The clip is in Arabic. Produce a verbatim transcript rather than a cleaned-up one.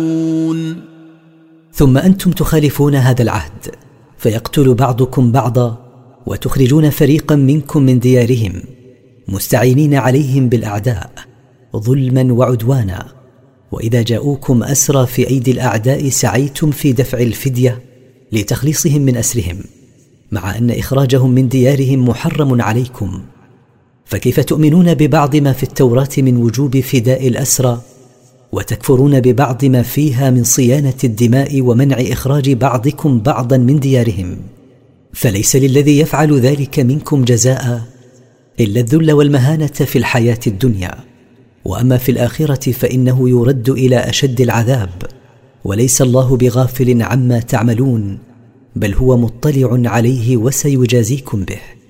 ثم أنتم تخالفون هذا العهد، فيقتل بعضكم بعضا، وتخرجون فريقا منكم من ديارهم مستعينين عليهم بالأعداء ظلما وعدوانا، وإذا جاءوكم أسرى في أيدي الأعداء سعيتم في دفع الفدية لتخليصهم من أسرهم، مع أن إخراجهم من ديارهم محرم عليكم. فكيف تؤمنون ببعض ما في التوراة من وجوب فداء الأسرى، وتكفرون ببعض ما فيها من صيانة الدماء ومنع إخراج بعضكم بعضا من ديارهم؟ فليس للذي يفعل ذلك منكم جزاء إلا الذل والمهانة في الحياة الدنيا، وأما في الآخرة فإنه يرد إلى أشد العذاب، وليس الله بغافل عما تعملون، بل هو مطلع عليه وسيجازيكم به.